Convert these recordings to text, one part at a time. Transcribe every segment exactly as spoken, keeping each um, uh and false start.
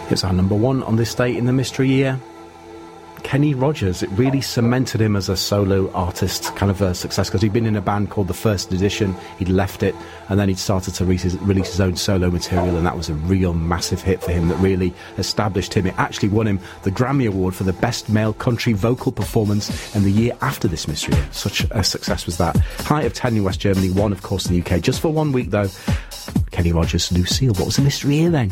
It's our number one on this date in the mystery year. Kenny Rogers, it really cemented him as a solo artist, kind of a success, because he'd been in a band called The First Edition, he'd left it, and then he'd started to release his, release his own solo material, and that was a real massive hit for him that really established him. It actually won him the Grammy Award for the Best Male Country Vocal Performance in the year after this mystery year. Such a success was that. Height of ten in West Germany, one of course in the U K, just for one week though. Kenny Rogers, Lucille, what was the mystery year then?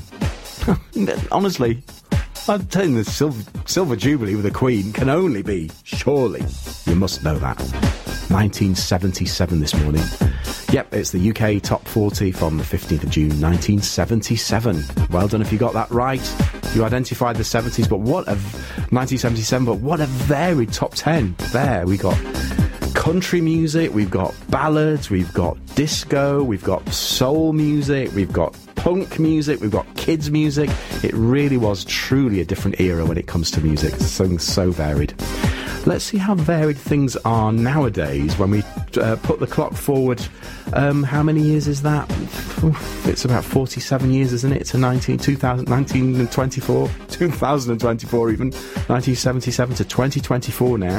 Honestly, I'm telling you, the Silver, Silver Jubilee with the Queen can only be, surely, you must know that, nineteen seventy-seven this morning. Yep, it's the U K Top forty from the fifteenth of June, nineteen seventy-seven. Well done if you got that right. You identified the seventies, but what a... nineteen seventy-seven, but what a varied top ten. There, we got country music, we've got ballads, we've got disco, we've got soul music, we've got punk music, we've got kids music. It really was truly a different era when it comes to music. So, so varied. Let's see how varied things are nowadays when we uh, put the clock forward. Um, how many years is that? It's about forty-seven years, isn't it, to nineteen, two thousand, nineteen twenty-four, two thousand twenty-four even, nineteen seventy-seven to twenty twenty-four now.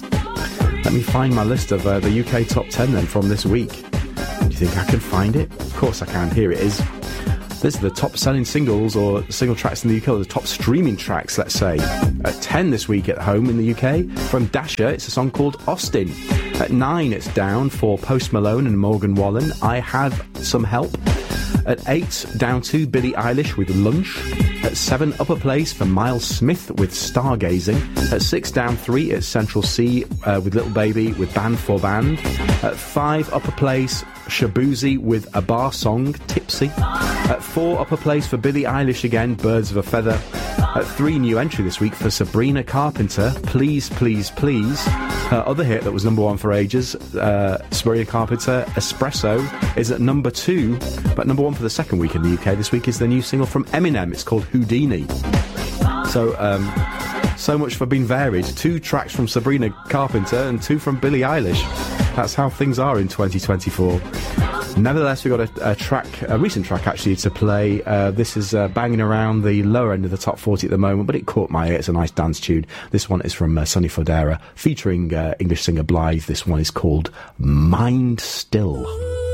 Let me find my list of uh, the U K Top ten then from this week. Do you think I can find it? Of course I can. Here it is. This is the top selling singles or single tracks in the U K, or the top streaming tracks, let's say. At ten this week at home in the U K, from Dasher, it's a song called Austin. At nine, it's down for Post Malone and Morgan Wallen, I Have Some Help. At eight, down to Billie Eilish with Lunch. At seven, upper place for Miles Smith with Stargazing. At six, down three, it's Central C uh, with Little Baby with Band for Band. At five, upper place, Shabuzi with a bar song, Tipsy. At four, upper place for Billie Eilish again, Birds of a Feather. At three, new entry this week for Sabrina Carpenter, Please, Please, Please. Her other hit that was number one for ages, uh, Sabrina Carpenter, Espresso, is at number two, but number one for the second week in the U K this week is the new single from Eminem. It's called Houdini. So, um, so much for being varied. Two tracks from Sabrina Carpenter and two from Billie Eilish. That's how things are in twenty twenty-four. Nevertheless, we've got a, a track, a recent track actually, to play. Uh, this is uh, banging around the lower end of the top forty at the moment, but it caught my ear. It's a nice dance tune. This one is from uh, Sonny Fodera, featuring uh, English singer Blythe. This one is called Mind Still.